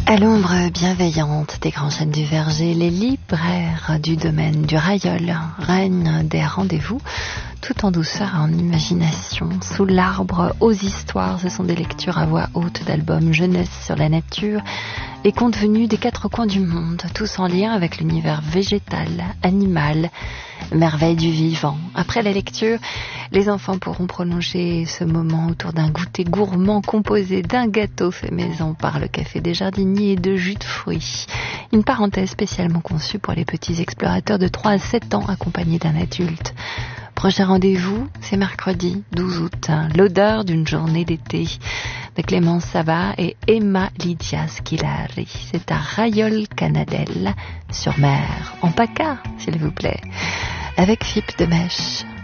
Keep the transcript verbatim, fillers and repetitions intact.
À l'ombre bienveillante des grands chênes du verger, les libraires du domaine du Railleul règnent des rendez-vous tout en douceur et en imagination. Sous l'arbre aux histoires, ce sont des lectures à voix haute d'albums jeunesse sur la nature et contes venus des quatre coins du monde, tous en lien avec l'univers végétal, animal, merveille du vivant. Après la lecture, les enfants pourront prolonger ce moment autour d'un goûter gourmand composé d'un gâteau fait maison par le Café des Jardiniers et de jus de fruits. Une parenthèse spécialement conçue pour les petits explorateurs de trois à sept ans accompagnés d'un adulte. Prochain rendez-vous, c'est mercredi douze août, hein, l'odeur d'une journée d'été de Clémence Sabat et Emma Lydia Squilari. C'est à Railleul-Canadel sur mer, en PACA, s'il vous plaît, avec Philippe Demèche.